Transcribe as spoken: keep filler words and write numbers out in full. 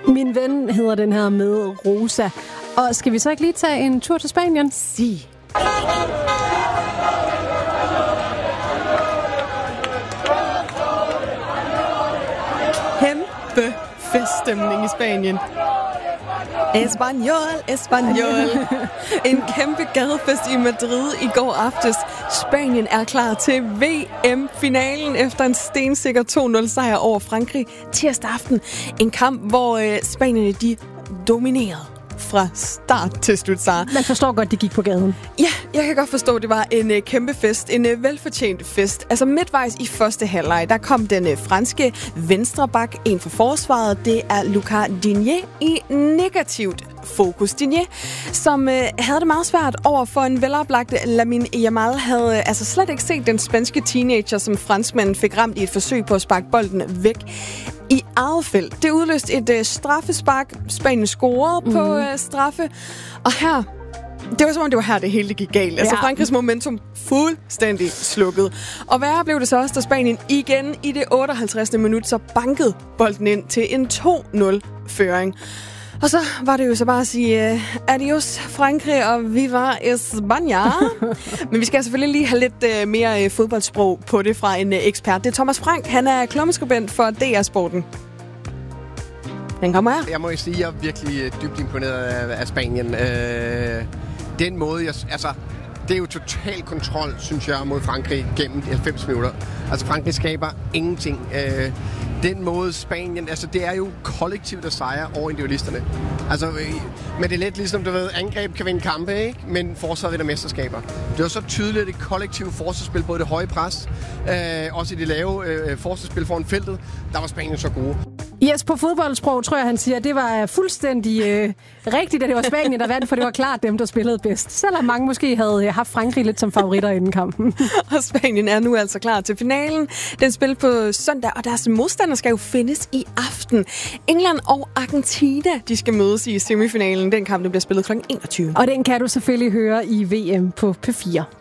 Min ven hedder den her med Rosa. Og skal vi så ikke lige tage en tur til Spanien? Sig. Kæmpe feststemning i Spanien. Espanol, Espanol. En kæmpe gadefest i Madrid i går aftes. Spanien er klar til V M-finalen efter en stensikker to nul sejr over Frankrig tirsdag aften. En kamp, hvor øh, Spanierne de dominerede fra start til slut, Sara. Man forstår godt, de gik på gaden. Ja, jeg kan godt forstå, at det var en øh, kæmpe fest. En øh, velfortjent fest. Altså midtvejs i første halvleg, der kom den øh, franske venstreback, en for forsvaret. Det er Lucas Digne i negativt fokus. Digne, som øh, havde det meget svært over for en veloplagt Lamine Yamal, havde øh, altså slet ikke set den spanske teenager, som franskmanden fik ramt i et forsøg på at sparke bolden væk i eget felt. Det udløste et øh, straffespark. Spanien scorede mm. på øh, straffe. Og her, det var som om det var her, det hele gik galt. Ja. Altså Frankrigs momentum fuldstændig slukket. Og værre blev det så også, da Spanien igen i det otteoghalvtreds minut så bankede bolden ind til en to nul føring. Og så var det jo så bare at sige uh, adios Frankrig og viva España. Men vi skal selvfølgelig lige have lidt uh, mere uh, fodboldsprog på det fra en uh, ekspert. Det er Thomas Frank. Han er klummeskribent for D R Sporten. Den kommer her. Jeg må jo sige, at jeg er virkelig uh, dybt imponeret af, af Spanien. Uh, den måde, jeg, altså, det er jo total kontrol, synes jeg, mod Frankrig gennem de halvfems minutter. Altså Frankrig skaber ingenting. Uh, Den måde Spanien, altså det er jo kollektivt at sejre over individualisterne. Altså, men det er lidt ligesom, du ved, angreb kan vinde kampe, ikke? Men forsvar vinder mesterskaber. Det var så tydeligt, at det kollektive forsvarsspil, både det høje pres, øh, også i det lave øh, forsvarsspil foran feltet, der var Spanien så gode. Yes, på fodboldsprog tror jeg, han siger, at det var fuldstændig øh, rigtigt, at det var Spanien, der vandt, for det var klart dem, der spillede bedst. Selvom mange måske havde haft Frankrig lidt som favoritter inden kampen. Og Spanien er nu altså klar til finalen. Den spiller på søndag, og deres modstander skal jo findes i aften. England og Argentina, de skal mødes i semifinalen. Den kamp, den bliver spillet klokken enogtyve. Og den kan du selvfølgelig høre i V M på P fire.